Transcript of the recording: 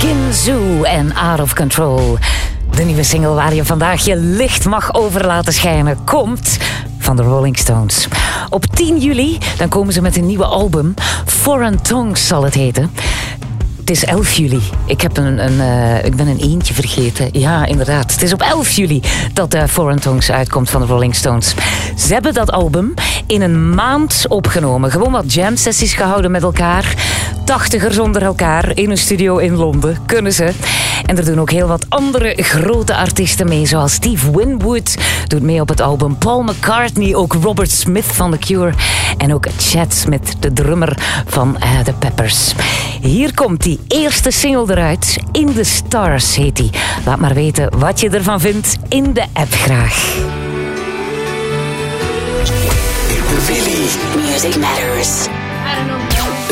Ginzu en Out of Control. De nieuwe single waar je vandaag je licht mag over laten schijnen komt van de Rolling Stones. Op 10 juli dan komen ze met een nieuwe album. Foreign Tongues zal het heten. Het is 11 juli. Ik ben een eentje vergeten. Ja, inderdaad. Het is op 11 juli dat Foreign Tongues uitkomt van de Rolling Stones. Ze hebben dat album in een maand opgenomen. Gewoon wat jam sessies gehouden met elkaar. 80ers onder elkaar in een studio in Londen. Kunnen ze. En er doen ook heel wat andere grote artiesten mee. Zoals Steve Winwood doet mee op het album. Paul McCartney, ook Robert Smith van The Cure. En ook Chad Smith, de drummer van The Peppers. Hier komt die eerste single eruit. In the Stars heet die. Laat maar weten wat je ervan vindt in de app graag. Really? Music matters. I don't know.